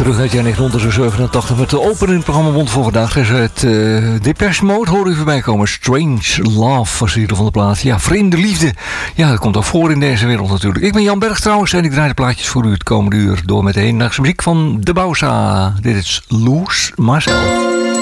terug uit jaar 1987 met de opening programma Mond voor vandaag. Is het Depeche Mode hoorde u voorbij komen. Strange Love was de titel van de plaat. Ja, vreemde liefde. Ja, dat komt ook voor in deze wereld natuurlijk. Ik ben Jan Berg trouwens en ik draai de plaatjes voor u het komende uur door met de hedendaagse muziek van De Bouwsa. Dit is Lose Myself.